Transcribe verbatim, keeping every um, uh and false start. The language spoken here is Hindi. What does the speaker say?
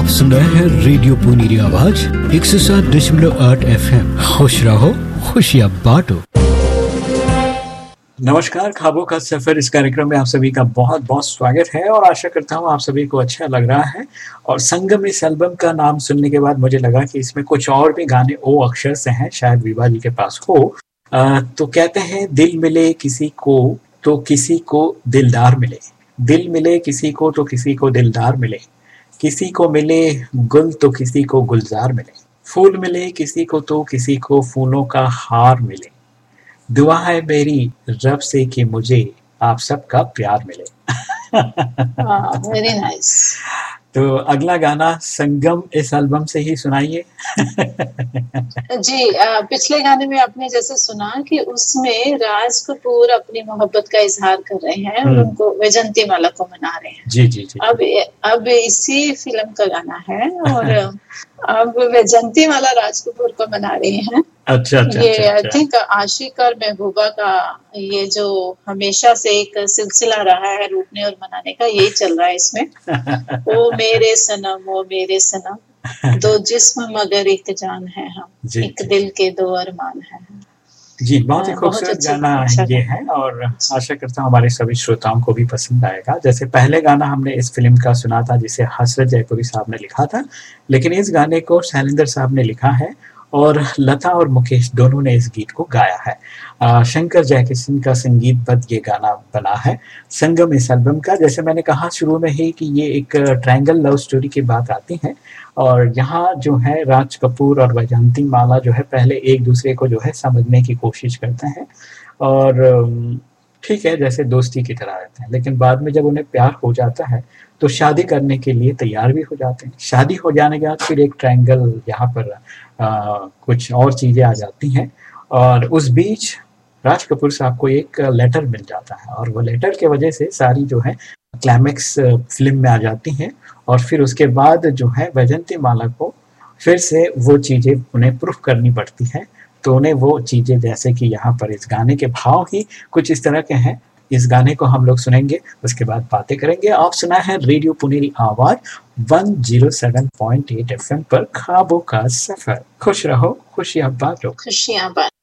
सुन रहे हैं रेडियो पुनेरी आवाज एक सौ सात दशमलव आठ एफ एम। खुश रहो, खुशियाँ बांटो। नमस्कार, ख्वाबों का सफर इस कार्यक्रम में आप सभी का बहुत बहुत स्वागत है और आशा करता हूँ आप सभी को अच्छा लग रहा है। और संगम इस एल्बम का नाम सुनने के बाद मुझे लगा कि इसमें कुछ और भी गाने ओ अक्षर से हैं, शायद विभा जी के पास हो। आ, तो कहते हैं दिल मिले किसी को तो किसी को दिलदार मिले, दिल मिले किसी को तो किसी को दिलदार मिले, किसी को मिले गुल तो किसी को गुलजार मिले, फूल मिले किसी को तो किसी को फूलों का हार मिले, दुआ है मेरी रब से कि मुझे आप सबका प्यार मिले। Very nice. तो अगला गाना संगम इस एल्बम से ही सुनाइए। जी, आ, पिछले गाने में आपने जैसे सुना कि उसमें राज कपूर अपनी मोहब्बत का इजहार कर रहे हैं और उनको वैजंती माला को मना रहे हैं। जी जी जी। अब अब इसी फिल्म का गाना है और अब वैजंती माला राज कपूर को मना रही हैं। अच्छा अच्छा। ये आई थिंक आशिक और महबूबा का ये जो हमेशा से एक सिलसिला रहा है रूठने और मनाने का, यही चल रहा है इसमें। ओ मेरे सनम ओ मेरे सनम, दो जिस्म मगर एक जान है हम, एक दिल के दो अरमान है। जी, बहुत ही खूबसूरत गाना ये है और आशा करता हूँ हमारे सभी श्रोताओं को भी पसंद आएगा। जैसे पहले गाना हमने इस फिल्म का सुना था जिसे हसरत जयपुरी साहब ने लिखा था, लेकिन इस गाने को शैलेंद्र साहब ने लिखा है और लता और मुकेश दोनों ने इस गीत को गाया है। आ, शंकर जयकिशन का संगीतबद्ध ये गाना बना है संगम इस एल्बम का। जैसे मैंने कहा शुरू में ही कि ये एक ट्रायंगल लव स्टोरी की बात आती है और यहाँ जो है राज कपूर और वैजंती माला जो है पहले एक दूसरे को जो है समझने की कोशिश करते हैं और ठीक है जैसे दोस्ती की तरह रहते हैं, लेकिन बाद में जब उन्हें प्यार हो जाता है तो शादी करने के लिए तैयार भी हो जाते हैं। शादी हो जाने के बाद फिर एक ट्रायंगल यहाँ पर आ, कुछ और चीज़ें आ जाती हैं और उस बीच राज कपूर साहब को एक लेटर मिल जाता है और वो लेटर के वजह से सारी जो है क्लाइमैक्स फिल्म में आ जाती हैं और फिर उसके बाद जो है वैजंती माला को फिर से वो चीज़ें उन्हें प्रूफ करनी पड़ती हैं। तो उन्हें वो चीज़ें जैसे कि यहाँ पर इस गाने के भाव ही कुछ इस तरह के हैं। इस गाने को हम लोग सुनेंगे, उसके बाद बातें करेंगे। आप सुना है रेडियो पुनेरी आवाज एक सौ सात पॉइंट आठ एफएम पर ख्वाबों का सफर। खुश रहो, खुशियां बांटो। खुशियां बांटो।